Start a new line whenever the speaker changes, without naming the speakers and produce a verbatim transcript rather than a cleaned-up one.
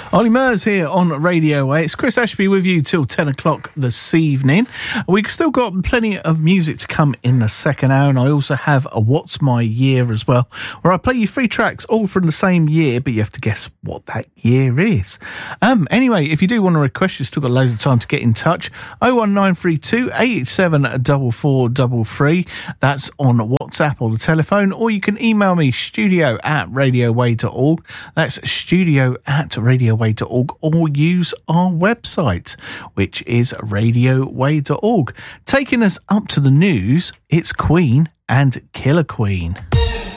Ollie Murs here on Radio Way. It's Chris Ashby with you till ten o'clock this evening. We've still got plenty of music to come in the second hour, and I also have a What's My Year as well, where I play you three tracks all from the same year, but you have to guess what that year is. Um, anyway, if you do want to request, you've still got loads of time to get in touch. oh one nine three two, eight seven four four three three. That's on WhatsApp or the telephone, or you can email me studio at radioway dot org. That's studio at radioway dot org, or use our website, which is radioway dot org. Taking us up to the news, it's Queen and Killer Queen.